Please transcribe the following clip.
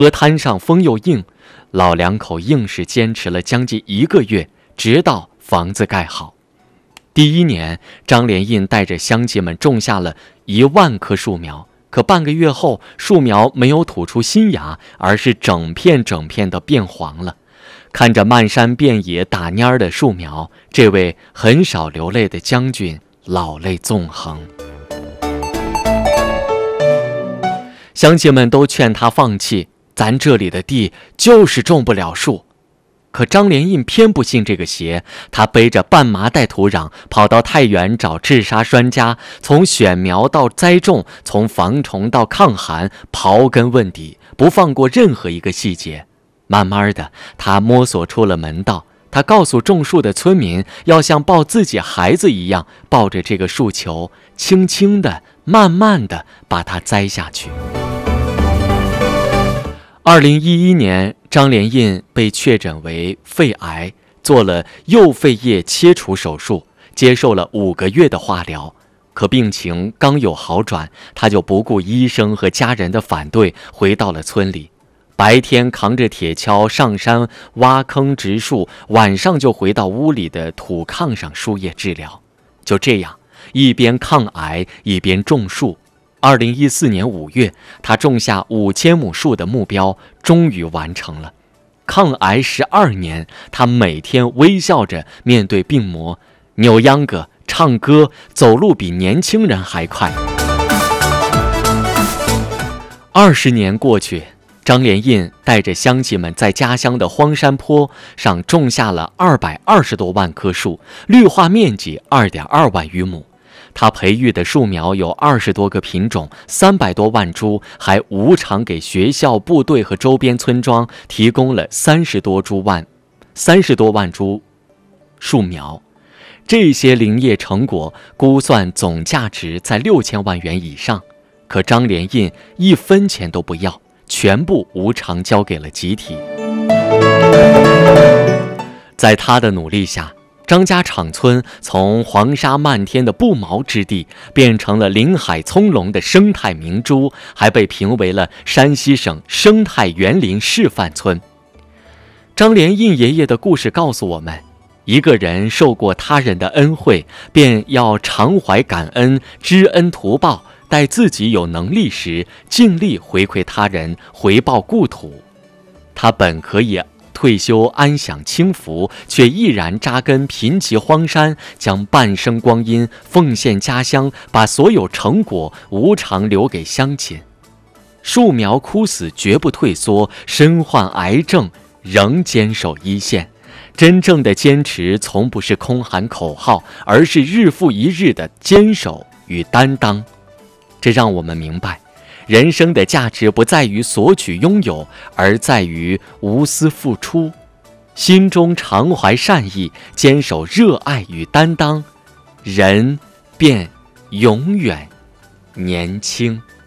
河滩上风又硬，老两口硬是坚持了将近1个月，直到房子盖好。第1年，张连印带着乡亲们种下了1万棵树苗，可半个月后，树苗没有吐出新芽，而是整片整片的变黄了。看着漫山遍野打蔫的树苗，这位很少流泪的将军老泪纵横。乡亲们都劝他放弃，咱这里的地就是种不了树。可张连印偏不信这个邪，他背着半麻袋土壤，跑到太原找治沙专家，从选苗到栽种，从防虫到抗寒，刨根问底，不放过任何一个细节。慢慢的，他摸索出了门道。他告诉种树的村民，要像抱自己孩子一样，抱着这个树球，轻轻的、慢慢的把它栽下去。2011年，张连印被确诊为肺癌，做了右肺叶切除手术，接受了5个月的化疗。可病情刚有好转，他就不顾医生和家人的反对，回到了村里。白天扛着铁锹上山挖坑植树，晚上就回到屋里的土炕上输液治疗。就这样，一边抗癌一边种树。2014年5月，他种下5000亩树的目标终于完成了。抗癌12年，他每天微笑着面对病魔，扭秧歌、唱歌、走路比年轻人还快。20年过去，张连印带着乡亲们在家乡的荒山坡上种下了220多万棵树，绿化面积2.2万余亩。他培育的树苗有20多个品种，300多万株，还无偿给学校、部队和周边村庄提供了30多万株树苗。这些林业成果估算总价值在6000万元以上，可张连印1分钱都不要，全部无偿交给了集体。在他的努力下，张家场村从黄沙漫天的不毛之地变成了林海葱茏的生态明珠，还被评为了山西省生态园林示范村。张连印爷爷的故事告诉我们，一个人受过他人的恩惠，便要常怀感恩，知恩图报，待自己有能力时，尽力回馈他人，回报故土。他本可以退休安享清福，却毅然扎根贫瘠荒山，将半生光阴奉献家乡，把所有成果无偿留给乡亲。树苗枯死绝不退缩，身患癌症仍坚守一线。真正的坚持从不是空喊口号，而是日复一日的坚守与担当。这让我们明白，人生的价值不在于索取拥有，而在于无私付出。心中常怀善意，坚守热爱与担当，人便永远年轻。